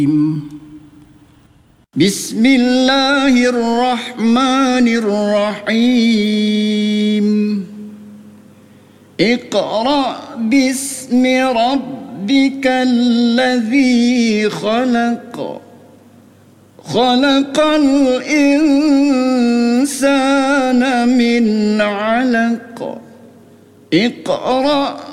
بسم الله الرحمن الرحيم اقرأ باسم ربك الذي خلق خلق الإنسان من علق اقرأ